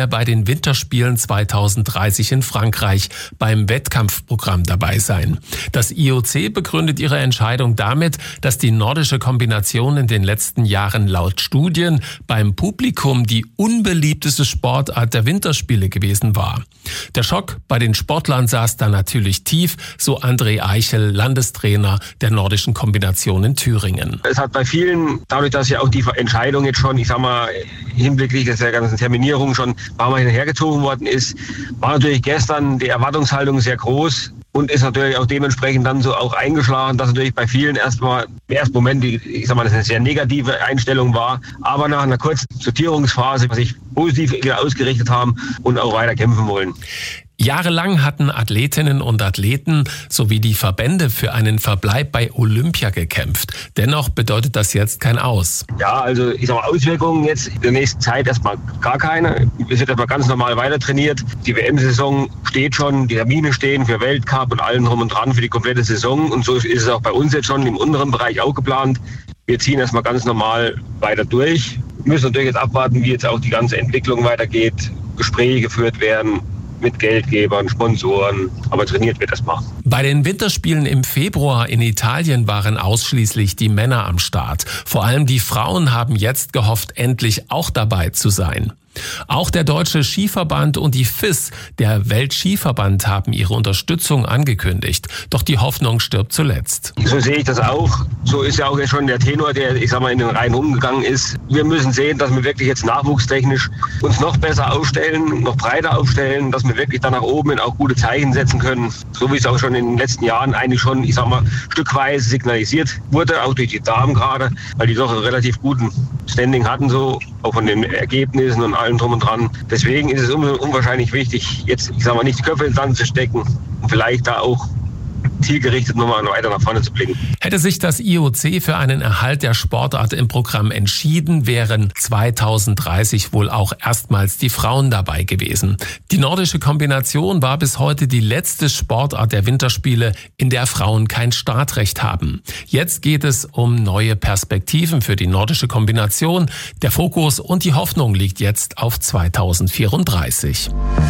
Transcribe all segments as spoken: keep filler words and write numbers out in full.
mehr bei den Winterspielen zweitausenddreißig in Frankreich beim Wettkampfprogramm dabei sein. Das I O C begründet ihre Entscheidung damit, dass die nordische Kombination in den letzten Jahren laut Studien beim Publikum die unbeliebteste Sportart der Winterspiele gewesen war. Der Schock bei den Sportlern saß da natürlich tief, so André Eichel, Landestrainer der nordischen Kombination in Thüringen. Es hat bei vielen, dadurch, dass ja auch die Entscheidung jetzt schon, ich sag mal, hinblicklich der ganzen Terminierung schon ein paar Mal hinterhergezogen worden ist, war natürlich gestern die Erwartungshaltung sehr groß. Und ist natürlich auch dementsprechend dann so auch eingeschlagen, dass natürlich bei vielen erstmal im ersten Moment, die, ich sag mal, das eine sehr negative Einstellung war, aber nach einer kurzen Sortierungsphase sich positiv wieder ausgerichtet haben und auch weiter kämpfen wollen. Jahrelang hatten Athletinnen und Athleten sowie die Verbände für einen Verbleib bei Olympia gekämpft. Dennoch bedeutet das jetzt kein Aus. Ja, also ich sag mal, Auswirkungen jetzt in der nächsten Zeit erstmal gar keine. Es wird erstmal ganz normal weiter trainiert. Die W M-Saison steht schon, die Termine stehen für Weltcup und allem drum und dran für die komplette Saison. Und so ist es auch bei uns jetzt schon im unteren Bereich auch geplant. Wir ziehen erstmal ganz normal weiter durch. Wir müssen natürlich jetzt abwarten, wie jetzt auch die ganze Entwicklung weitergeht, Gespräche geführt werden mit Geldgebern, Sponsoren, aber trainiert wird erstmal. Bei den Winterspielen im Februar in Italien waren ausschließlich die Männer am Start. Vor allem die Frauen haben jetzt gehofft, endlich auch dabei zu sein. Auch der Deutsche Skiverband und die F I S, der Weltskiverband, haben ihre Unterstützung angekündigt. Doch die Hoffnung stirbt zuletzt. So sehe ich das auch. So ist ja auch schon der Tenor, der, ich sag mal, in den Reihen umgegangen ist. Wir müssen sehen, dass wir wirklich jetzt nachwuchstechnisch uns noch besser aufstellen, noch breiter aufstellen, dass wir wirklich da nach oben auch gute Zeichen setzen können. So wie es auch schon in den letzten Jahren eigentlich schon, ich sag mal, stückweise signalisiert wurde, auch durch die Damen gerade, weil die doch einen relativ guten Standing hatten, so auch von den Ergebnissen und allem drum und dran. Deswegen ist es unwahrscheinlich wichtig, jetzt, ich sag mal, nicht die Köpfe ins Sand zu stecken und vielleicht da auch zielgerichtet nochmal weiter nach vorne zu blicken. Hätte sich das I O C für einen Erhalt der Sportart im Programm entschieden, wären zweitausenddreißig wohl auch erstmals die Frauen dabei gewesen. Die nordische Kombination war bis heute die letzte Sportart der Winterspiele, in der Frauen kein Startrecht haben. Jetzt geht es um neue Perspektiven für die nordische Kombination. Der Fokus und die Hoffnung liegt jetzt auf zweitausendvierunddreißig.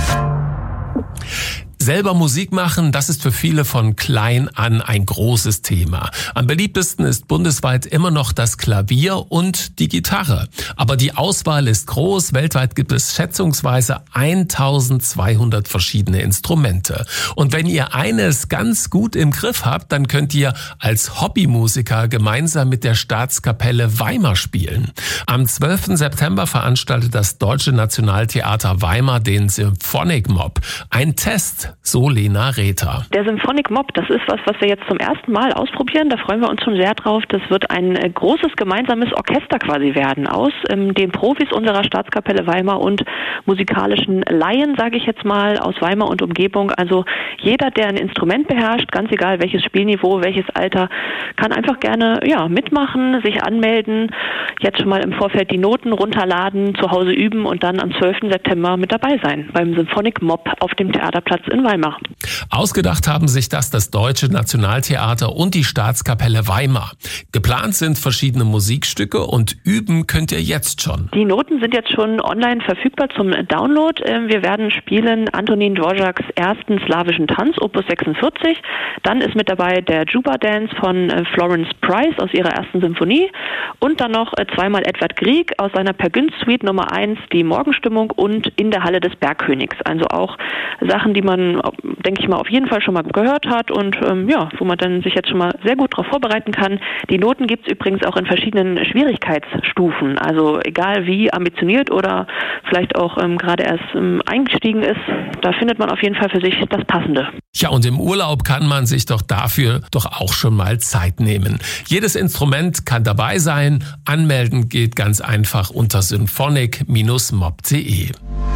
Selber Musik machen, das ist für viele von klein an ein großes Thema. Am beliebtesten ist bundesweit immer noch das Klavier und die Gitarre. Aber die Auswahl ist groß. Weltweit gibt es schätzungsweise eintausendzweihundert verschiedene Instrumente. Und wenn ihr eines ganz gut im Griff habt, dann könnt ihr als Hobbymusiker gemeinsam mit der Staatskapelle Weimar spielen. Am zwölften September veranstaltet das Deutsche Nationaltheater Weimar den Symphonic Mob. Ein Test. So Lena Rether. Der Symphonic Mob, das ist was, was wir jetzt zum ersten Mal ausprobieren. Da freuen wir uns schon sehr drauf. Das wird ein äh, großes gemeinsames Orchester quasi werden aus ähm, den Profis unserer Staatskapelle Weimar und musikalischen Laien, sage ich jetzt mal, aus Weimar und Umgebung. Also jeder, der ein Instrument beherrscht, ganz egal welches Spielniveau, welches Alter, kann einfach gerne ja mitmachen, sich anmelden, jetzt schon mal im Vorfeld die Noten runterladen, zu Hause üben und dann am zwölften September mit dabei sein beim Symphonic Mob auf dem Theaterplatz in Weimar. Ausgedacht haben sich das das Deutsche Nationaltheater und die Staatskapelle Weimar. Geplant sind verschiedene Musikstücke und üben könnt ihr jetzt schon. Die Noten sind jetzt schon online verfügbar zum Download. Wir werden spielen Antonin Dvořáks ersten slawischen Tanz, Opus sechsundvierzig. Dann ist mit dabei der Juba Dance von Florence Price aus ihrer ersten Symphonie. Und dann noch zweimal Edvard Grieg aus seiner Per Gynt Suite Nummer eins, die Morgenstimmung und In der Halle des Bergkönigs. Also auch Sachen, die man, denke ich mal, auf jeden Fall schon mal gehört hat und ähm, ja, wo man dann sich jetzt schon mal sehr gut darauf vorbereiten kann. Die Noten gibt es übrigens auch in verschiedenen Schwierigkeitsstufen. Also egal wie ambitioniert oder vielleicht auch ähm, gerade erst ähm, eingestiegen ist, da findet man auf jeden Fall für sich das Passende. Ja, und im Urlaub kann man sich doch dafür doch auch schon mal Zeit nehmen. Jedes Instrument kann dabei sein. Anmelden geht ganz einfach unter symphonic Bindestrich mob punkt de.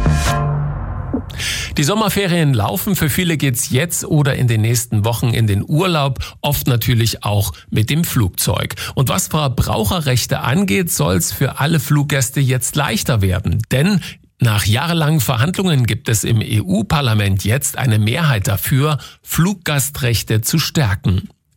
Die Sommerferien laufen. Für viele geht's jetzt oder in den nächsten Wochen in den Urlaub, oft natürlich auch mit dem Flugzeug. Und was Verbraucherrechte angeht, soll's für alle Fluggäste jetzt leichter werden. Denn nach jahrelangen Verhandlungen gibt es im E U-Parlament jetzt eine Mehrheit dafür, Fluggastrechte zu stärken.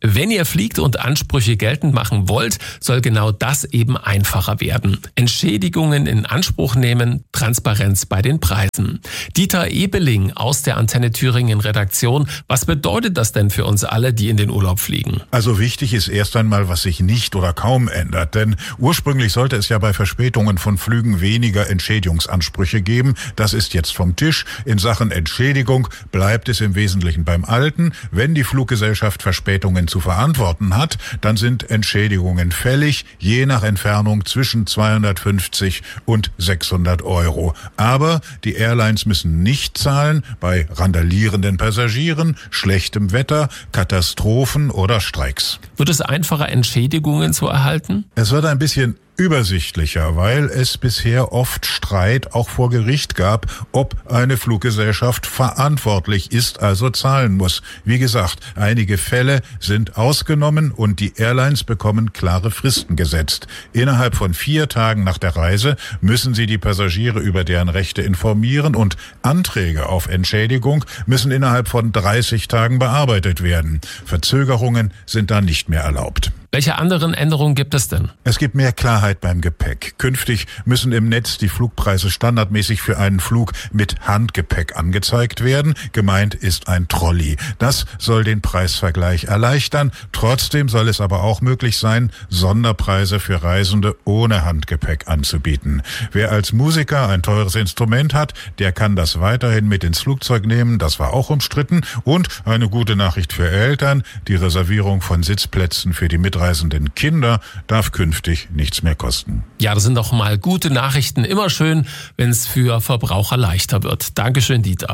Wenn ihr fliegt und Ansprüche geltend machen wollt, soll genau das eben einfacher werden. Entschädigungen in Anspruch nehmen, Transparenz bei den Preisen. Dieter Ebeling aus der Antenne Thüringen Redaktion. Was bedeutet das denn für uns alle, die in den Urlaub fliegen? Also wichtig ist erst einmal, was sich nicht oder kaum ändert. Denn ursprünglich sollte es ja bei Verspätungen von Flügen weniger Entschädigungsansprüche geben. Das ist jetzt vom Tisch. In Sachen Entschädigung bleibt es im Wesentlichen beim Alten. Wenn die Fluggesellschaft Verspätungen zu verantworten hat, dann sind Entschädigungen fällig, je nach Entfernung zwischen zweihundertfünfzig und sechshundert Euro. Aber die Airlines müssen nicht zahlen bei randalierenden Passagieren, schlechtem Wetter, Katastrophen oder Streiks. Wird es einfacher, Entschädigungen zu erhalten? Es wird ein bisschen übersichtlicher, weil es bisher oft Streit auch vor Gericht gab, ob eine Fluggesellschaft verantwortlich ist, also zahlen muss. Wie gesagt, einige Fälle sind ausgenommen und die Airlines bekommen klare Fristen gesetzt. Innerhalb von vier Tagen nach der Reise müssen sie die Passagiere über deren Rechte informieren und Anträge auf Entschädigung müssen innerhalb von dreißig Tagen bearbeitet werden. Verzögerungen sind dann nicht mehr erlaubt. Welche anderen Änderungen gibt es denn? Es gibt mehr Klarheit beim Gepäck. Künftig müssen im Netz die Flugpreise standardmäßig für einen Flug mit Handgepäck angezeigt werden. Gemeint ist ein Trolley. Das soll den Preisvergleich erleichtern. Trotzdem soll es aber auch möglich sein, Sonderpreise für Reisende ohne Handgepäck anzubieten. Wer als Musiker ein teures Instrument hat, der kann das weiterhin mit ins Flugzeug nehmen. Das war auch umstritten. Und eine gute Nachricht für Eltern: Die Reservierung von Sitzplätzen für die Mitreisenden reisenden Kinder darf künftig nichts mehr kosten. Ja, das sind doch mal gute Nachrichten. Immer schön, wenn es für Verbraucher leichter wird. Dankeschön, Dieter.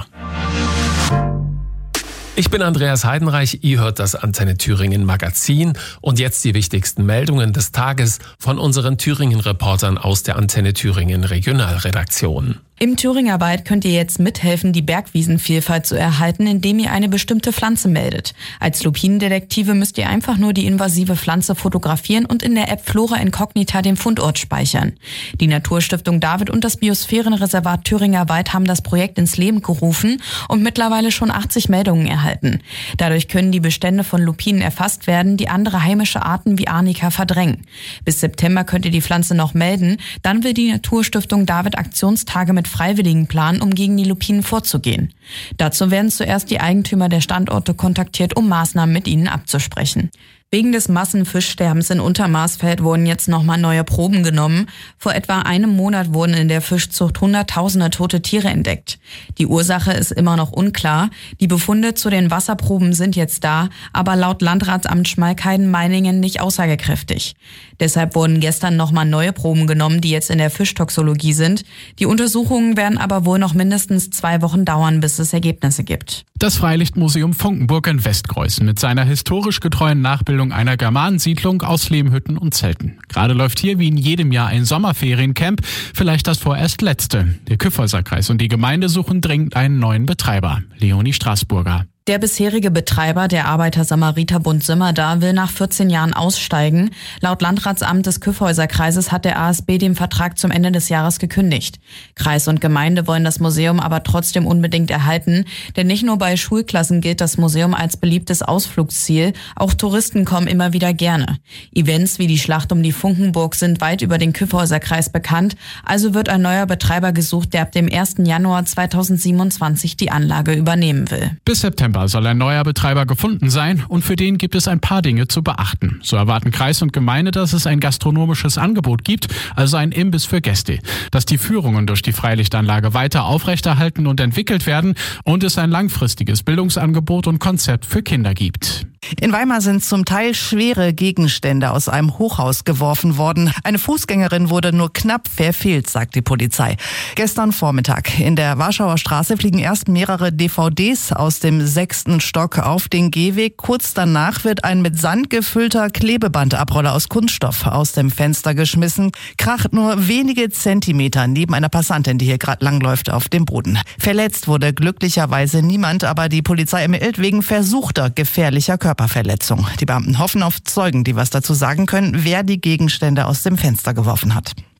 Ich bin Andreas Heidenreich, ihr hört das Antenne Thüringen Magazin und jetzt die wichtigsten Meldungen des Tages von unseren Thüringen-Reportern aus der Antenne Thüringen Regionalredaktion. Im Thüringer Wald könnt ihr jetzt mithelfen, die Bergwiesenvielfalt zu erhalten, indem ihr eine bestimmte Pflanze meldet. Als Lupinendetektive müsst ihr einfach nur die invasive Pflanze fotografieren und in der App Flora Incognita den Fundort speichern. Die Naturstiftung David und das Biosphärenreservat Thüringer Wald haben das Projekt ins Leben gerufen und mittlerweile schon achtzig Meldungen erhalten. Dadurch können die Bestände von Lupinen erfasst werden, die andere heimische Arten wie Arnika verdrängen. Bis September könnt ihr die Pflanze noch melden, dann will die Naturstiftung David Aktionstage mit Freiwilligen planen, um gegen die Lupinen vorzugehen. Dazu werden zuerst die Eigentümer der Standorte kontaktiert, um Maßnahmen mit ihnen abzusprechen. Wegen des Massenfischsterbens in Untermarsfeld wurden jetzt nochmal neue Proben genommen. Vor etwa einem Monat wurden in der Fischzucht hunderttausende tote Tiere entdeckt. Die Ursache ist immer noch unklar. Die Befunde zu den Wasserproben sind jetzt da, aber laut Landratsamt Schmalkalden-Meiningen nicht aussagekräftig. Deshalb wurden gestern nochmal neue Proben genommen, die jetzt in der Fischtoxologie sind. Die Untersuchungen werden aber wohl noch mindestens zwei Wochen dauern, bis es Ergebnisse gibt. Das Freilichtmuseum Funkenburg in Westkreuzen mit seiner historisch getreuen Nachbildung einer Germanensiedlung aus Lehmhütten und Zelten. Gerade läuft hier wie in jedem Jahr ein Sommerferiencamp, vielleicht das vorerst letzte. Der Kyffhäuserkreis und die Gemeinde suchen dringend einen neuen Betreiber. Leonie Straßburger. Der bisherige Betreiber, der Arbeiter-Samariter-Bund Simmerda, will nach vierzehn Jahren aussteigen. Laut Landratsamt des Kyffhäuserkreises hat der A S B den Vertrag zum Ende des Jahres gekündigt. Kreis und Gemeinde wollen das Museum aber trotzdem unbedingt erhalten, denn nicht nur bei Schulklassen gilt das Museum als beliebtes Ausflugsziel, auch Touristen kommen immer wieder gerne. Events wie die Schlacht um die Funkenburg sind weit über den Kyffhäuserkreis bekannt, also wird ein neuer Betreiber gesucht, der ab dem ersten Januar zweitausendsiebenundzwanzig die Anlage übernehmen will. Bis September soll ein neuer Betreiber gefunden sein und für den gibt es ein paar Dinge zu beachten. So erwarten Kreis und Gemeinde, dass es ein gastronomisches Angebot gibt, also ein Imbiss für Gäste, dass die Führungen durch die Freilichtanlage weiter aufrechterhalten und entwickelt werden und es ein langfristiges Bildungsangebot und Konzept für Kinder gibt. In Weimar sind zum Teil schwere Gegenstände aus einem Hochhaus geworfen worden. Eine Fußgängerin wurde nur knapp verfehlt, sagt die Polizei. Gestern Vormittag in der Warschauer Straße fliegen erst mehrere D V Ds aus dem sechsten Stock auf den Gehweg. Kurz danach wird ein mit Sand gefüllter Klebebandabroller aus Kunststoff aus dem Fenster geschmissen. Kracht nur wenige Zentimeter neben einer Passantin, die hier gerade langläuft, auf dem Boden. Verletzt wurde glücklicherweise niemand, aber die Polizei ermittelt wegen versuchter gefährlicher Körperverletzung. Die Beamten hoffen auf Zeugen, die was dazu sagen können, wer die Gegenstände aus dem Fenster geworfen hat.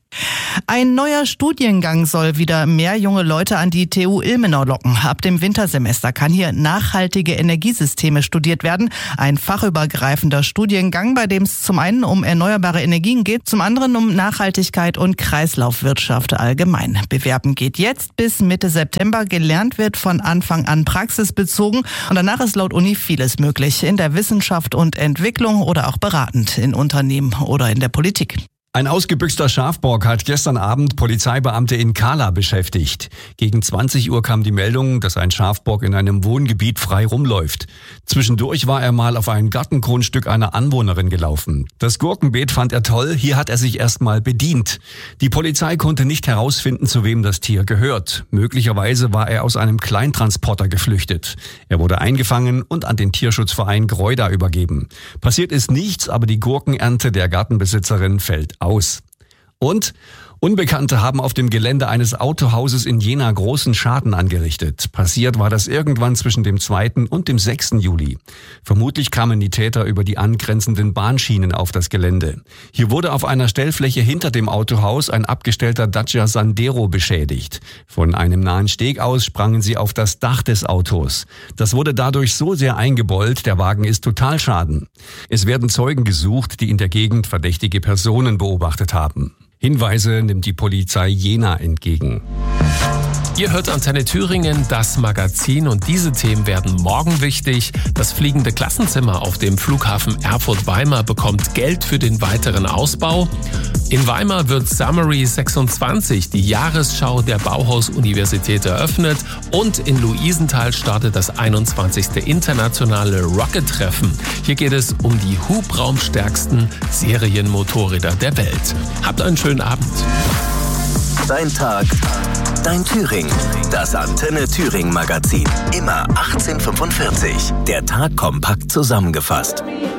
Ein neuer Studiengang soll wieder mehr junge Leute an die T U Ilmenau locken. Ab dem Wintersemester kann hier nachhaltige Energiesysteme studiert werden. Ein fachübergreifender Studiengang, bei dem es zum einen um erneuerbare Energien geht, zum anderen um Nachhaltigkeit und Kreislaufwirtschaft allgemein. Bewerben geht jetzt bis Mitte September. Gelernt wird von Anfang an praxisbezogen. Und danach ist laut Uni vieles möglich. In der Wissenschaft und Entwicklung oder auch beratend in Unternehmen oder in der Politik. Ein ausgebüxter Schafbock hat gestern Abend Polizeibeamte in Kahla beschäftigt. Gegen zwanzig Uhr kam die Meldung, dass ein Schafbock in einem Wohngebiet frei rumläuft. Zwischendurch war er mal auf ein Gartengrundstück einer Anwohnerin gelaufen. Das Gurkenbeet fand er toll, hier hat er sich erstmal bedient. Die Polizei konnte nicht herausfinden, zu wem das Tier gehört. Möglicherweise war er aus einem Kleintransporter geflüchtet. Er wurde eingefangen und an den Tierschutzverein Greuda übergeben. Passiert ist nichts, aber die Gurkenernte der Gartenbesitzerin fällt aus. Und Unbekannte haben auf dem Gelände eines Autohauses in Jena großen Schaden angerichtet. Passiert war das irgendwann zwischen dem zweiten und dem sechsten Juli. Vermutlich kamen die Täter über die angrenzenden Bahnschienen auf das Gelände. Hier wurde auf einer Stellfläche hinter dem Autohaus ein abgestellter Dacia Sandero beschädigt. Von einem nahen Steg aus sprangen sie auf das Dach des Autos. Das wurde dadurch so sehr eingebeult, der Wagen ist Totalschaden. Es werden Zeugen gesucht, die in der Gegend verdächtige Personen beobachtet haben. Hinweise nimmt die Polizei Jena entgegen. Ihr hört Antenne Thüringen, das Magazin, und diese Themen werden morgen wichtig. Das fliegende Klassenzimmer auf dem Flughafen Erfurt-Weimar bekommt Geld für den weiteren Ausbau. In Weimar wird Summary sechsundzwanzig, die Jahresschau der Bauhaus-Universität, eröffnet, und in Luisenthal startet das einundzwanzigste internationale Rocket-Treffen. Hier geht es um die hubraumstärksten Serienmotorräder der Welt. Habt einen schönen Abend. Dein Tag, dein Thüringen. Das Antenne Thüringen Magazin. Immer achtzehn Uhr fünfundvierzig. Der Tag kompakt zusammengefasst.